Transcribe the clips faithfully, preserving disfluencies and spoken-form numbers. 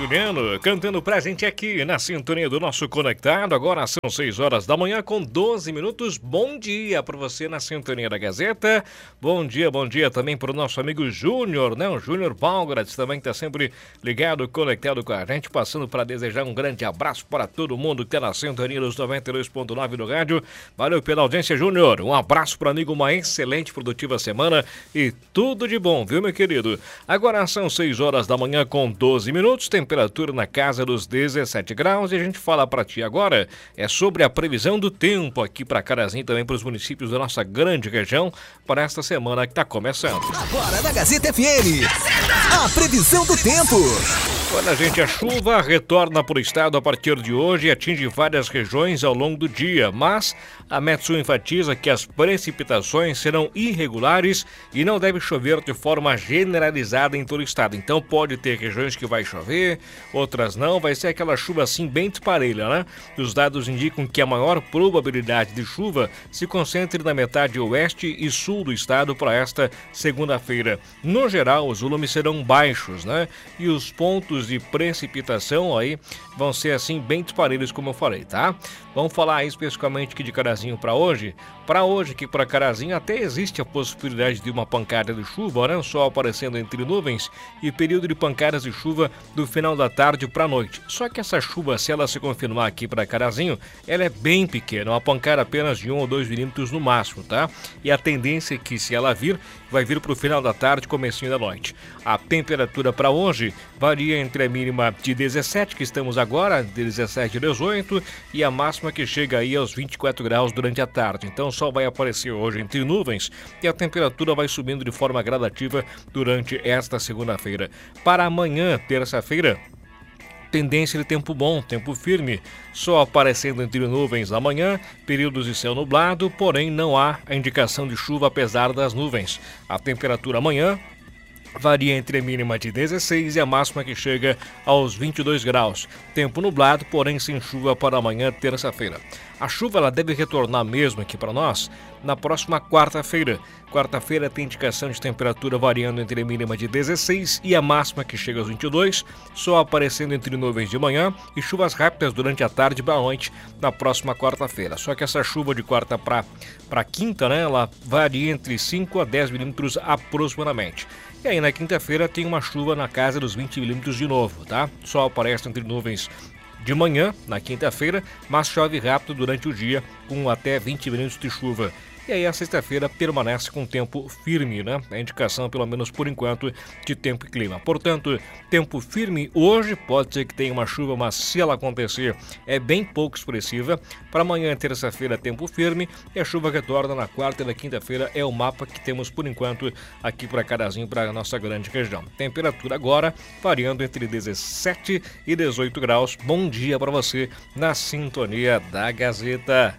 Juliano, cantando pra gente aqui na sintonia do nosso Conectado. Agora são seis horas da manhã com doze minutos. Bom dia pra você na sintonia da Gazeta. Bom dia, bom dia também pro nosso amigo Júnior, né? O Júnior Palgratz também tá sempre ligado, conectado com a gente, passando para desejar um grande abraço para todo mundo que tá na sintonia dos noventa e dois ponto nove do rádio. Valeu pela audiência, Júnior. Um abraço pro amigo, uma excelente, produtiva semana e tudo de bom, viu, meu querido? Agora são seis horas da manhã com doze minutos, temperatura na casa dos dezessete graus, e a gente fala para ti agora é sobre a previsão do tempo aqui para Carazinho, também para os municípios da nossa grande região para esta semana que está começando. Agora na Gazeta F M, a previsão do tempo. Olha, gente, a chuva retorna para o estado a partir de hoje e atinge várias regiões ao longo do dia, mas a Metsu enfatiza que as precipitações serão irregulares e não deve chover de forma generalizada em todo o estado. Então pode ter regiões que vai chover, outras não, vai ser aquela chuva assim bem disparelha, né? Os dados indicam que a maior probabilidade de chuva se concentre na metade oeste e sul do estado para esta segunda-feira. No geral, os volumes serão baixos, né? E os pontos de precipitação aí vão ser assim bem disparelhos, como eu falei, tá? Vamos falar aí especificamente aqui de Carazinho para hoje. Para hoje aqui para Carazinho até existe a possibilidade de uma pancada de chuva, né? O sol aparecendo entre nuvens e período de pancadas de chuva do final da tarde para a noite. Só que essa chuva, se ela se confirmar aqui para Carazinho, ela é bem pequena, uma pancada apenas de um ou dois milímetros no máximo, tá? E a tendência é que, se ela vir, vai vir para o final da tarde, comecinho da noite. A temperatura para hoje varia entre a mínima de dezessete, que estamos agora, de dezessete a dezoito, e a máxima que chega aí aos vinte e quatro graus durante a tarde. Então o sol vai aparecer hoje entre nuvens e a temperatura vai subindo de forma gradativa durante esta segunda-feira. Para amanhã, terça-feira, tendência de tempo bom, tempo firme, sol aparecendo entre nuvens amanhã, períodos de céu nublado, porém não há a indicação de chuva apesar das nuvens. A temperatura amanhã varia entre a mínima de dezesseis e a máxima que chega aos vinte e dois graus. Tempo nublado, porém sem chuva para amanhã, terça-feira. A chuva ela deve retornar mesmo aqui para nós na próxima quarta-feira. Quarta-feira tem indicação de temperatura variando entre a mínima de dezesseis e a máxima que chega aos vinte e dois, sol aparecendo entre nuvens de manhã e chuvas rápidas durante a tarde e para a noite na próxima quarta-feira. Só que essa chuva de quarta para para quinta, né, ela varia entre cinco a dez milímetros aproximadamente. E aí na quinta-feira tem uma chuva na casa dos vinte milímetros de novo, tá? Sol aparece entre nuvens de manhã, na quinta-feira, mas chove rápido durante o dia, com até vinte milímetros de chuva. E aí a sexta-feira permanece com tempo firme, né? A indicação, pelo menos por enquanto, de tempo e clima. Portanto, tempo firme hoje, pode ser que tenha uma chuva, mas se ela acontecer, é bem pouco expressiva. Para amanhã, terça-feira, tempo firme, e a chuva retorna na quarta e na quinta-feira. É o mapa que temos por enquanto aqui para Carazinho, para a nossa grande região. Temperatura agora variando entre dezessete e dezoito graus. Bom dia para você na sintonia da Gazeta.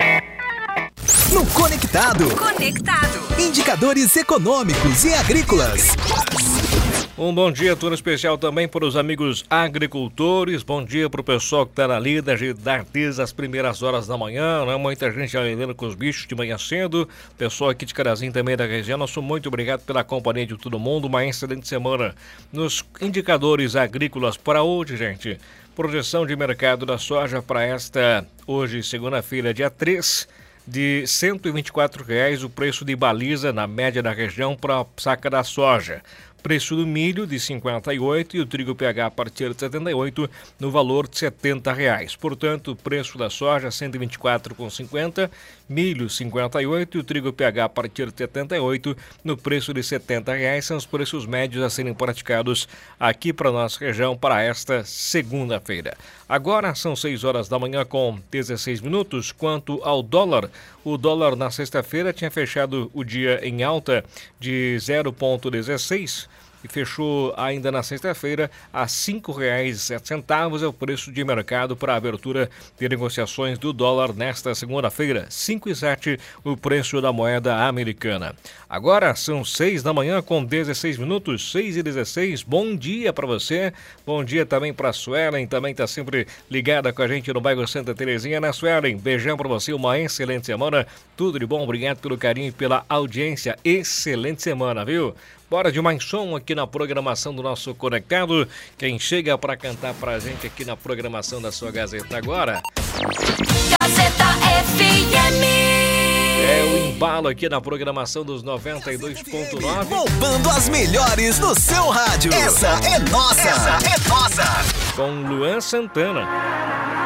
No Conectado. Conectado. Indicadores econômicos e agrícolas. Um bom dia todo especial também para os amigos agricultores. Bom dia para o pessoal que está na lida desde as primeiras horas da manhã, né? Muita gente já lidando com os bichos de manhã cedo. Pessoal aqui de Carazinho também da região, nosso muito obrigado pela companhia de todo mundo. Uma excelente semana nos indicadores agrícolas para hoje, gente. Projeção de mercado da soja para esta hoje, segunda-feira, dia três. De cento e vinte e quatro reais o preço de baliza na média da região para a saca da soja. Preço do milho de cinquenta e oito e o trigo P H a partir de setenta e oito no valor de setenta reais. Portanto, o preço da soja cento e vinte e quatro reais e cinquenta centavos, milho cinquenta e oito e o trigo P H a partir de setenta e oito no preço de setenta reais. São os preços médios a serem praticados aqui para a nossa região para esta segunda-feira. Agora são seis horas da manhã com dezesseis minutos. Quanto ao dólar, o dólar na sexta-feira tinha fechado o dia em alta de zero vírgula dezesseis e fechou ainda na sexta-feira a cinco reais e sete centavos, é o preço de mercado para a abertura de negociações do dólar nesta segunda-feira, cinco e sete o preço da moeda americana. Agora são seis da manhã com dezesseis minutos, seis e dezesseis, bom dia para você, bom dia também para a Suelen, também está sempre ligada com a gente no bairro Santa Terezinha, né, Suelen? Beijão para você, uma excelente semana, tudo de bom, obrigado pelo carinho e pela audiência, excelente semana, viu? Bora de mais som aqui na programação do nosso Conectado. Quem chega para cantar pra gente aqui na programação da sua Gazeta agora? Gazeta F M. É o embalo aqui na programação dos noventa e dois ponto nove. Bombando as melhores no seu rádio. Essa é nossa. Essa é nossa. Com Luan Santana.